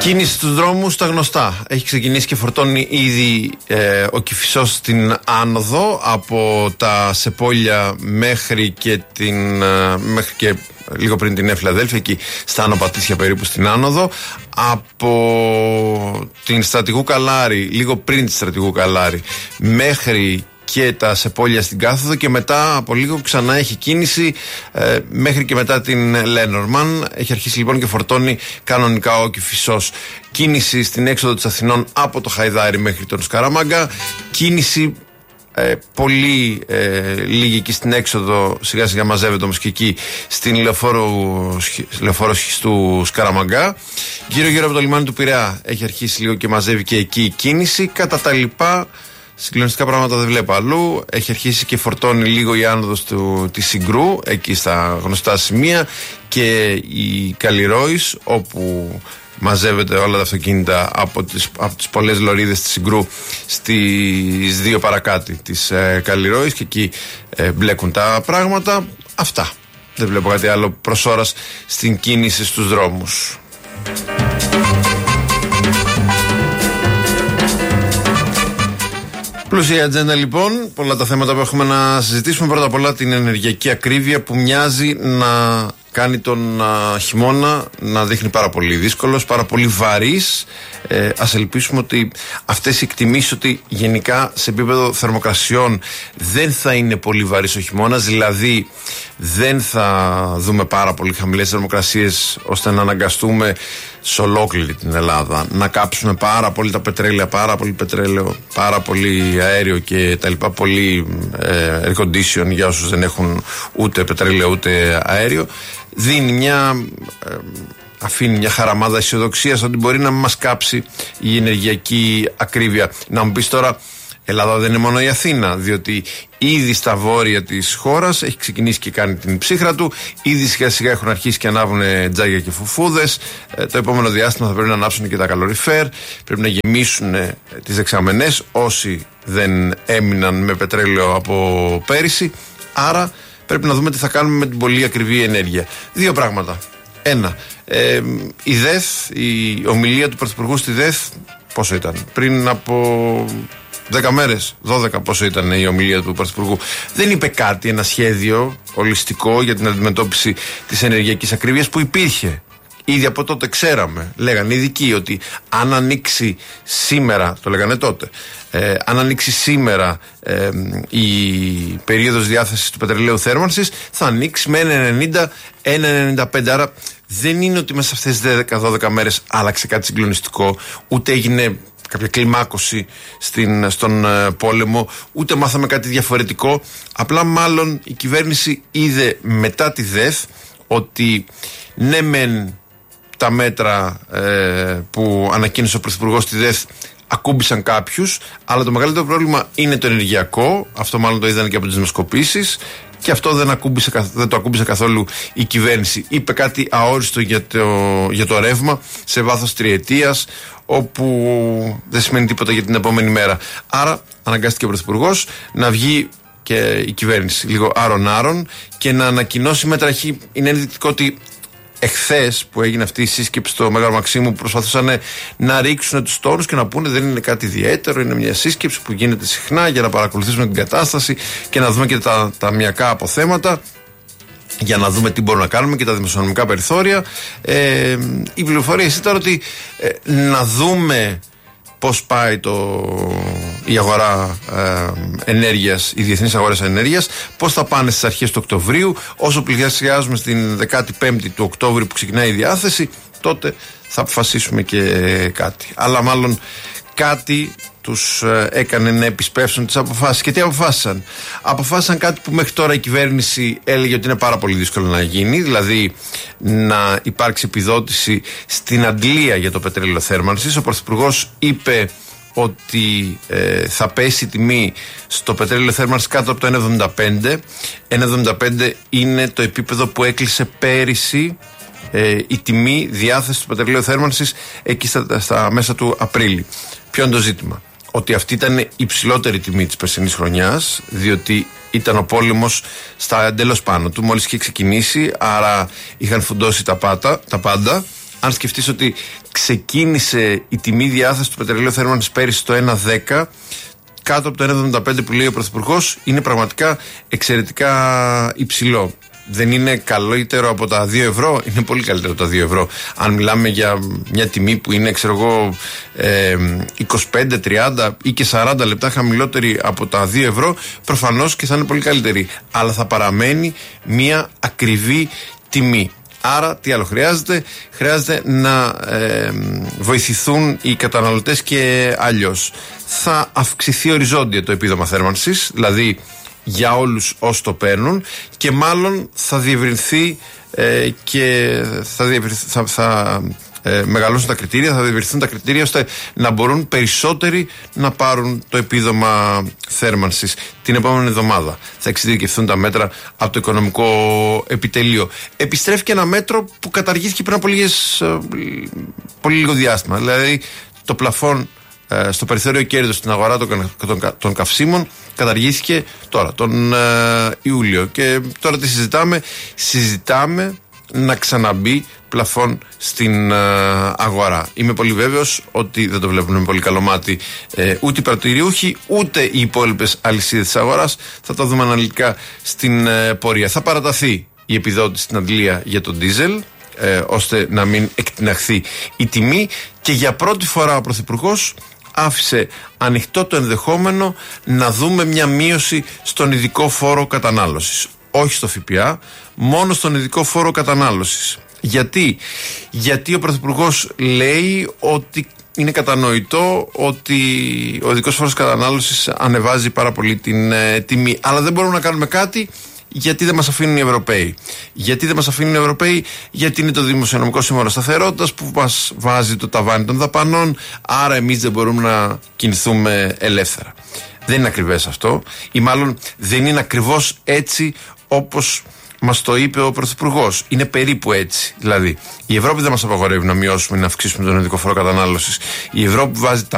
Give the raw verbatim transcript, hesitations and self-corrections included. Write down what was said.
Κίνηση στους δρόμους, τα γνωστά. Έχει ξεκινήσει και φορτώνει ήδη ε, ο Κηφισός στην άνοδο από τα Σεπόλια μέχρι και, την, ε, μέχρι και λίγο πριν την Νέα Φιλαδέλφια, εκεί στα Άνω Πατήσια περίπου στην άνοδο. Από την Στρατηγού Καλάρη, λίγο πριν τη Στρατηγού Καλάρη, μέχρι και τα Σεπόλια στην κάθοδο, και μετά από λίγο ξανά έχει κίνηση ε, μέχρι και μετά την Λένορμαν. Έχει αρχίσει λοιπόν και φορτώνει κανονικά ο Κηφισός. Κίνηση στην έξοδο της Αθηνών από το Χαϊδάρι μέχρι τον Σκαραμάγκα. Κίνηση ε, πολύ ε, λίγη και στην έξοδο, σιγά σιγά μαζεύεται όμως και εκεί στην λεωφόρο σχιστού Σκαραμαγκά. Γύρω γύρω από το λιμάνι του Πειραιά έχει αρχίσει λίγο και μαζεύει και εκεί η κίνηση. Κατά τα λοιπά, συγκλονιστικά πράγματα δεν βλέπω αλλού. Έχει αρχίσει και φορτώνει λίγο η άνοδος του, της Συγκρού, εκεί στα γνωστά σημεία, και η Καλλιρόης, όπου μαζεύεται όλα τα αυτοκίνητα από τις, από τις πολλές λωρίδες της Συγκρού στις δύο παρακάτι της ε, Καλλιρόης, και εκεί ε, μπλέκουν τα πράγματα. Αυτά. Δεν βλέπω κάτι άλλο προς ώρας στην κίνηση στους δρόμους. Πλούσια ατζέντα λοιπόν, πολλά τα θέματα που έχουμε να συζητήσουμε. Πρώτα απ' όλα την ενεργειακή ακρίβεια, που μοιάζει να κάνει τον α, χειμώνα να δείχνει πάρα πολύ δύσκολος, πάρα πολύ βαρύς. Ε, ας ελπίσουμε ότι αυτές οι εκτιμήσεις, ότι γενικά σε επίπεδο θερμοκρασιών δεν θα είναι πολύ βαρύς ο χειμώνας, δηλαδή δεν θα δούμε πάρα πολύ χαμηλές θερμοκρασίες ώστε να αναγκαστούμε σε ολόκληρη την Ελλάδα να κάψουμε πάρα πολύ τα πετρέλαια, πάρα πολύ πετρέλαιο, πάρα πολύ αέριο και τα λοιπά, πολύ ε, air condition για όσους δεν έχουν ούτε πετρέλαιο ούτε αέριο. Δίνει μια, ε, αφήνει μια χαραμάδα αισιοδοξίας ότι μπορεί να μας κάψει η ενεργειακή ακρίβεια. Να μου πεις τώρα, Ελλάδα δεν είναι μόνο η Αθήνα, διότι ήδη στα βόρεια της χώρας έχει ξεκινήσει και κάνει την ψύχρα του. Ήδη σιγά σιγά έχουν αρχίσει και ανάβουν τζάγια και φουφούδες. Ε, το επόμενο διάστημα θα πρέπει να ανάψουν και τα καλοριφέρ. Πρέπει να γεμίσουν ε, τις δεξαμενές όσοι δεν έμειναν με πετρέλαιο από πέρυσι. Άρα πρέπει να δούμε τι θα κάνουμε με την πολύ ακριβή ενέργεια. Δύο πράγματα. Ένα, ε, η ΔΕΘ, η ομιλία του Πρωθυπουργού στη ΔΕΘ, πόσο ήταν, πριν από δέκα μέρες, δώδεκα πόσο ήταν η ομιλία του Πρωθυπουργού, δεν είπε κάτι, ένα σχέδιο ολιστικό για την αντιμετώπιση της ενεργειακής ακρίβειας που υπήρχε. Ήδη από τότε ξέραμε, λέγανε οι ειδικοί, ότι αν ανοίξει σήμερα, το λέγανε τότε, ε, αν ανοίξει σήμερα ε, η περίοδος διάθεσης του πετρελαίου θέρμανσης, θα ανοίξει με ένα ενενήντα με ένα ενενήντα πέντε. Άρα δεν είναι ότι μέσα σε αυτές τις δέκα δώδεκα μέρες άλλαξε κάτι συγκλονιστικό, ούτε έγινε κάποια κλιμάκωση στην, στον ε, πόλεμο, ούτε μάθαμε κάτι διαφορετικό. Απλά μάλλον η κυβέρνηση είδε μετά τη ΔΕΘ ότι ναι μεν τα μέτρα ε, που ανακοίνωσε ο Πρωθυπουργός στη ΔΕΘ ακούμπησαν κάποιους, αλλά το μεγαλύτερο πρόβλημα είναι το ενεργειακό. Αυτό μάλλον το είδαν και από τις δημοσκοπήσεις, και αυτό δεν, ακούμπησε, δεν το ακούμπησε καθόλου η κυβέρνηση. Είπε κάτι αόριστο για το, για το ρεύμα σε βάθος τριετίας, όπου δεν σημαίνει τίποτα για την επόμενη μέρα. Άρα αναγκάστηκε ο Πρωθυπουργός να βγει, και η κυβέρνηση λίγο άρον-άρον, και να ανακοινώσει μέτρα. Είναι ενδεικτικό ότι εχθές που έγινε αυτή η σύσκεψη στο Μέγαρο Μαξίμου, προσπαθούσαν να ρίξουν τους τόνους και να πούνε δεν είναι κάτι ιδιαίτερο, είναι μια σύσκεψη που γίνεται συχνά για να παρακολουθήσουμε την κατάσταση και να δούμε και τα ταμιακά αποθέματα, για να δούμε τι μπορούμε να κάνουμε και τα δημοσιονομικά περιθώρια. Ε, η πληροφορία ήταν ότι ε, να δούμε πώς πάει το, η αγορά ε, ενέργειας, οι διεθνείς αγορές ενέργειας, πώς θα πάνε στις αρχές του Οκτωβρίου. Όσο πλησιάζουμε στην δεκαπέντε του Οκτώβρη που ξεκινάει η διάθεση, τότε θα αποφασίσουμε και κάτι. Αλλά μάλλον κάτι τους έκανε να επισπεύσουν τις αποφάσεις. Και τι αποφάσισαν? Αποφάσισαν κάτι που μέχρι τώρα η κυβέρνηση έλεγε ότι είναι πάρα πολύ δύσκολο να γίνει, δηλαδή να υπάρξει επιδότηση στην αντλία για το πετρέλαιο θέρμανσης. Ο Πρωθυπουργός είπε ότι ε, θα πέσει η τιμή στο πετρέλαιο θέρμανσης κάτω από το ένα εβδομήντα πέντε. ένα εβδομήντα πέντε είναι το επίπεδο που έκλεισε πέρυσι ε, η τιμή διάθεση του πετρελαίου θέρμανσης εκεί στα, στα μέσα του Απρίλη. Ποιο είναι το ζήτημα? Ότι αυτή ήταν η υψηλότερη τιμή της περσινής χρονιάς, διότι ήταν ο πόλεμος στα εντελώς πάνω του, μόλις είχε ξεκινήσει, άρα είχαν φουντώσει τα, πάτα, τα πάντα. αν σκεφτείς ότι ξεκίνησε η τιμή διάθεση του πετρελαίου θέρμανσης πέρυσι στο ένα δέκα, κάτω από το ένα εβδομήντα πέντε που λέει ο Πρωθυπουργός, είναι πραγματικά εξαιρετικά υψηλό. Δεν είναι καλύτερο από τα δύο ευρώ, είναι πολύ καλύτερο από τα δύο ευρώ. Αν μιλάμε για μια τιμή που είναι, ξέρω εγώ, ε, είκοσι πέντε, τριάντα ή και σαράντα λεπτά χαμηλότερη από τα δύο ευρώ, προφανώς και θα είναι πολύ καλύτερη. Αλλά θα παραμένει μια ακριβή τιμή. Άρα, τι άλλο χρειάζεται? Χρειάζεται να ε, βοηθηθούν οι καταναλωτές και αλλιώς. Θα αυξηθεί οριζόντια το επίδομα θέρμανσης, δηλαδή για όλους όσοι το παίρνουν, και μάλλον θα διευρυνθεί ε, και θα, διευρυνθεί, θα, θα ε, μεγαλώσουν τα κριτήρια, θα διευρυνθούν τα κριτήρια ώστε να μπορούν περισσότεροι να πάρουν το επίδομα θέρμανσης. Την επόμενη εβδομάδα θα εξειδικευθούν τα μέτρα από το Οικονομικό Επιτελείο. Επιστρέφει και ένα μέτρο που καταργήθηκε πριν από λίγες, πολύ λίγο διάστημα, δηλαδή το πλαφόν στο περιθώριο κέρδος στην αγορά των, των, των καυσίμων καταργήθηκε τώρα, τον ε, Ιούλιο. Και τώρα τι συζητάμε? Συζητάμε να ξαναμπεί πλαφόν στην ε, αγορά. Είμαι πολύ βέβαιος ότι δεν το βλέπουν με πολύ καλό μάτι ε, ούτε οι πρατηριούχοι ούτε οι υπόλοιπες αλυσίδες της αγοράς. Θα το δούμε αναλυτικά στην ε, πορεία. Θα παραταθεί η επιδότηση στην Αγγλία για τον ντίζελ, ε, ώστε να μην εκτιναχθεί η τιμή, και για πρώτη φορά ο Πρωθυπουργός άφησε ανοιχτό το ενδεχόμενο να δούμε μια μείωση στον ειδικό φόρο κατανάλωσης. Όχι στο ΦΠΑ, μόνο στον ειδικό φόρο κατανάλωσης. Γιατί? Γιατί ο Πρωθυπουργός λέει ότι είναι κατανοητό ότι ο ειδικός φόρος κατανάλωσης ανεβάζει πάρα πολύ την ε, τιμή. Αλλά δεν μπορούμε να κάνουμε κάτι γιατί δεν μας αφήνουν οι Ευρωπαίοι. Γιατί δεν μας αφήνουν οι Ευρωπαίοι? Γιατί είναι το Δημοσιονομικό Σύμφωνο Σταθερότητας που μας βάζει το ταβάνι των δαπανών, άρα εμείς δεν μπορούμε να κινηθούμε ελεύθερα. Δεν είναι ακριβές αυτό, ή μάλλον δεν είναι ακριβώς έτσι όπως μας το είπε ο Πρωθυπουργός. Είναι περίπου έτσι. Δηλαδή, η Ευρώπη δεν μας απαγορεύει να μειώσουμε ή να αυξήσουμε τον ειδικό φόρο κατανάλωσης. Η Ευρώπη βάζει τα